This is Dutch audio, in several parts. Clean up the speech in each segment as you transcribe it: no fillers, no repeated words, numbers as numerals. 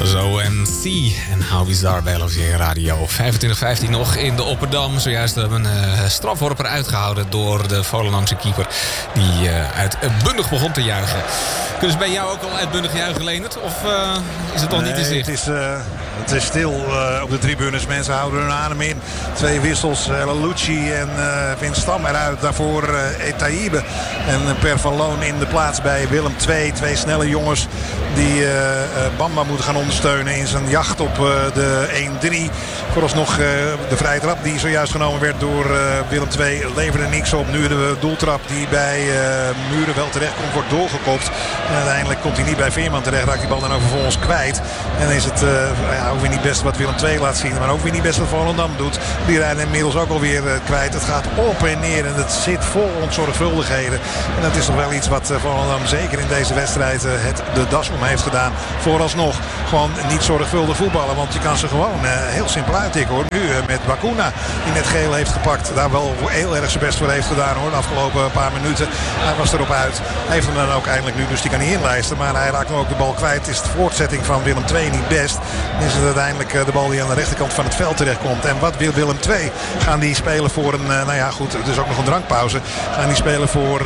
Zo MC en How Bizarre bij LFC Radio. 25-15 nog in de Opperdam. Zojuist hebben we een strafworper uitgehouden door de Volendamse keeper. Die uitbundig begon te juichen. Kunnen ze bij jou ook al uitbundig juichen, Leendert? Of is het nog niet in zicht? Het is stil op de tribunes. Mensen houden hun adem in. 2 wissels. Lucci en Vince Stam eruit. Daarvoor Etaïbe en Per van Loon in de plaats bij Willem II. 2 snelle jongens die Bamba moeten gaan ondersteunen in zijn jacht op de 1-3. Vooralsnog de vrije trap die zojuist genomen werd door Willem II leverde niks op. Nu de doeltrap die bij Muren wel terecht komt, wordt doorgekopt. En uiteindelijk komt hij niet bij Veerman terecht. Raakt die bal dan ook vervolgens kwijt. En dan is het ook weer niet best wat Willem II laat zien. Maar ook weer niet best wat Volendam doet. Die rijden inmiddels ook alweer kwijt. Het gaat op en neer en het zit vol onzorgvuldigheden. En dat is toch wel iets wat Volendam zeker in deze wedstrijd de das om heeft gedaan. Vooralsnog gewoon niet zorgvuldig voetballen. Want je kan ze gewoon heel simpel uittikken hoor. Nu met Bakuna die net geel heeft gepakt. Daar wel heel erg zijn best voor heeft gedaan hoor. De afgelopen paar minuten. Hij was erop uit. Hij heeft hem dan ook eindelijk nu. Dus die kan niet inlijsten. Maar hij raakt nu ook de bal kwijt. Is de voortzetting van Willem II niet best. Is het uiteindelijk de bal die aan de rechterkant van het veld terecht komt. En wat wil Willem II? Gaan die spelen voor een, nou ja goed, het is ook nog een drankpauze. Gaan die spelen voor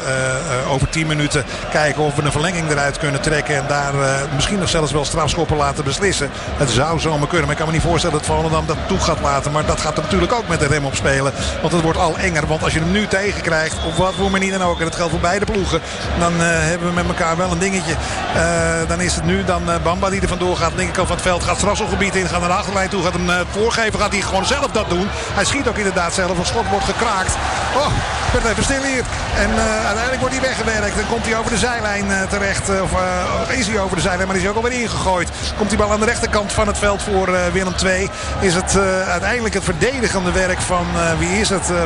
over 10 minuten. Kijken of we een verlenging eruit kunnen trekken. En daar misschien nog zelfs wel strafschoppen laten beslissen. Het zou zomaar kunnen. Maar ik kan me niet voorstellen dat Volendam dat toe gaat laten. Maar dat gaat er natuurlijk ook met de rem op spelen. Want het wordt al enger. Want als je hem nu tegenkrijgt, op wat voor manier dan ook. En dat geldt voor beide ploegen. Dan hebben we met elkaar wel een dingetje. Dan is het nu dan Bamba die er vandoor gaat. Linkerkant van het veld gaat strafschopgebied in. Gaat naar de achterlijn toe. Gaat hem voorgeven. Gaat hij gewoon zelf dat doen. Hij schiet ook inderdaad zelf. Een schot wordt gekraakt. Oh, werd even stil hier. En uiteindelijk wordt hij weggewerkt. Dan komt hij over de zijlijn terecht. Of is hij over de zijlijn. Maar die is ook alweer ingegooid. Komt die bal aan de rechterkant van het veld voor Willem II. Is het uiteindelijk het verdedigende werk van wie is het?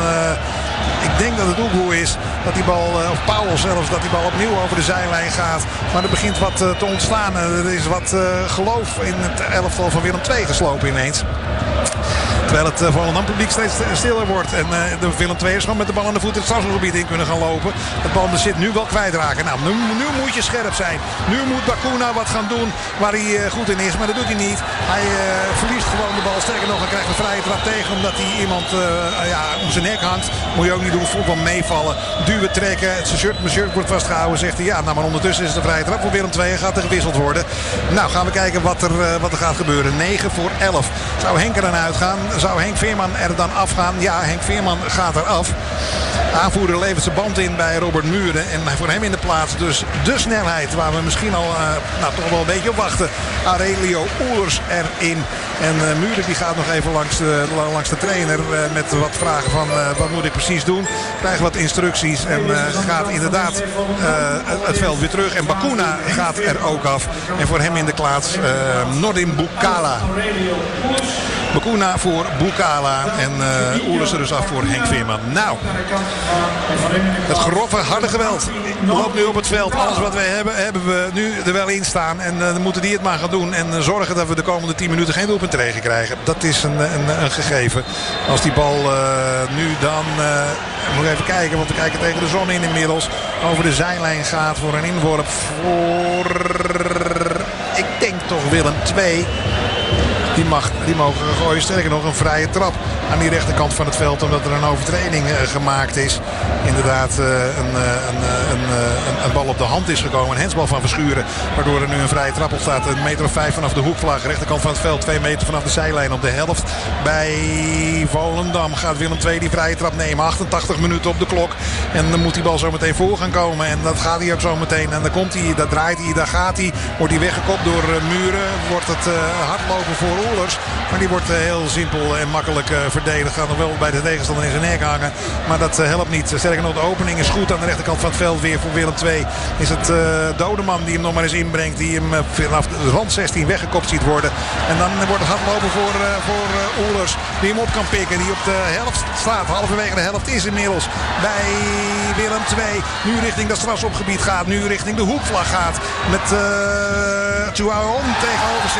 Ik denk dat het Oegoe is. Dat die bal, of Powell zelfs, dat die bal opnieuw over de zijlijn gaat. Maar er begint wat te ontstaan. Er is wat geloof in het elftal van Willem II geslopen ineens. Terwijl het Volendam publiek steeds stiller wordt. En de Willem II'ers gewoon met de bal aan de voet het strafschopgebied in kunnen gaan lopen. Het balbezit nu wel kwijtraken. Nou, nu moet je scherp zijn. Nu moet Bakuna wat gaan doen waar hij goed in is. Maar dat doet hij niet. Hij verliest gewoon de bal. Sterker nog, hij krijgt een vrije trap tegen. Omdat hij iemand om zijn nek hangt. Moet je ook niet doen. Voelt wel meevallen. Duwen, trekken. Mijn shirt wordt vastgehouden. Zegt hij ja, nou maar ondertussen is het een vrije trap voor Willem II. En gaat er gewisseld worden. Nou, gaan we kijken wat er gaat gebeuren. 9-11. Zou Henk er dan uitgaan? Zou Henk Veerman er dan afgaan? Ja, Henk Veerman gaat er af. Aanvoerder levert zijn band in bij Robert Muren. En voor hem in de plaats dus de snelheid waar we misschien al toch wel een beetje op wachten. Aurelio Oelers erin. En Muren die gaat nog even langs de trainer met wat vragen van wat moet ik precies doen. Krijgt wat instructies en gaat inderdaad het veld weer terug. En Bakuna gaat er ook af. En voor hem in de plaats Nordin Bukala. Bakuna voor Bukala en Oelers er dus af voor Henk Veerman. Nou, het grove, harde geweld loopt nu op het veld. Alles wat wij hebben we nu er wel in staan. En dan moeten die het maar gaan doen. En zorgen dat we de komende 10 minuten geen doelpunt tegen krijgen. Dat is een gegeven. Als die bal nu dan... moet even kijken, want we kijken tegen de zon in inmiddels. Over de zijlijn gaat voor een inworp voor... Ik denk toch Willem II. Die mogen gooien. Sterker nog een vrije trap aan die rechterkant van het veld. Omdat er een overtreding gemaakt is. Inderdaad een bal op de hand is gekomen. Een hensbal van Verschuren. Waardoor er nu een vrije trap op staat. 1,5 meter vanaf de hoekvlag. Rechterkant van het veld. 2 meter vanaf de zijlijn op de helft. Bij Volendam gaat Willem II die vrije trap nemen. 88 minuten op de klok. En dan moet die bal zo meteen voor gaan komen. En dat gaat hij ook zo meteen. En dan komt hij, daar draait hij, daar gaat hij. Wordt hij weggekopt door Muren. Wordt het hardlopen voor Oelers. Maar die wordt heel simpel en makkelijk verdedigd. Gaat nog wel bij de tegenstander in zijn nek hangen. Maar dat helpt niet. Sterker nog, de opening is goed aan de rechterkant van het veld weer voor Willem II. Is het Dodeman die hem nog maar eens inbrengt. Die hem vanaf de rand 16 weggekopt ziet worden. En dan wordt het hardlopen voor Oelers. Die hem op kan pikken. Die op de helft staat. Halverwege de helft is inmiddels bij Willem II. Nu richting dat strafschopgebied gaat. Nu richting de hoekvlag gaat. Met Chouaron tegenover zich.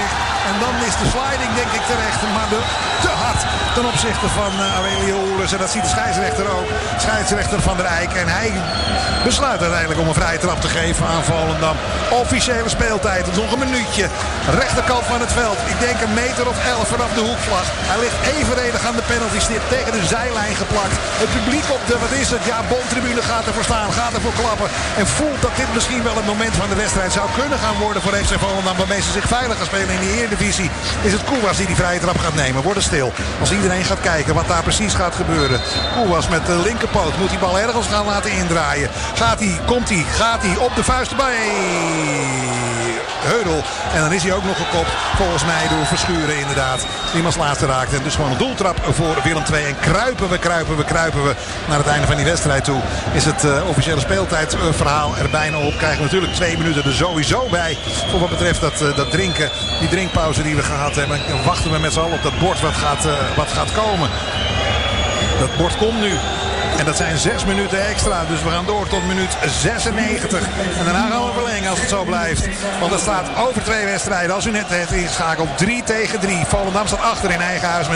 En dan is de sliding denk ik terecht. Maar te hard ten opzichte van Aurelio Oelis. En dat ziet de scheidsrechter ook. Scheidsrechter Van der Eyck. En hij besluit uiteindelijk om een vrije trap te geven aan Volendam. Officiële speeltijd. Nog een minuutje. Rechterkant van het veld. Ik denk een meter of 11 vanaf de hoekvlag. Hij ligt evenredig aan de penaltystip tegen de zijlijn geplakt. Het publiek op de, wat is het? Ja, Bontribune gaat ervoor staan. Gaat ervoor klappen. En voelt dat dit misschien wel het moment van de wedstrijd zou kunnen gaan worden voor FC Volendam. Waarmee ze zich veilig gaan spelen in de Eredivisie. Is het Koewas die vrije trap gaat nemen. Wordt het stil. Als iedereen gaat kijken wat daar precies gaat gebeuren. Koewas met de linkerpoot. Moet die bal ergens gaan laten indraaien. Gaat hij, komt hij, gaat hij op de vuist bij Heudel. En dan is hij ook nog gekopt. Volgens mij door Verschuren inderdaad. Die als laatste raakt. En dus gewoon een doeltrap voor Willem II. En kruipen we naar het einde van die wedstrijd toe. Is het officiële speeltijdverhaal er bijna op. Krijgen we natuurlijk 2 minuten er sowieso bij. Voor wat betreft dat drinken. Die drinkpauze die we gehad hebben. Dan wachten we met z'n allen op dat bord wat gaat komen. Dat bord komt nu. En dat zijn 6 minuten extra. Dus we gaan door tot minuut 96. En daarna gaan we verlengen als het zo blijft. Want het staat over 2 wedstrijden. Als u net heeft ingeschakeld 3-3. Volendam staat achter in eigen huis met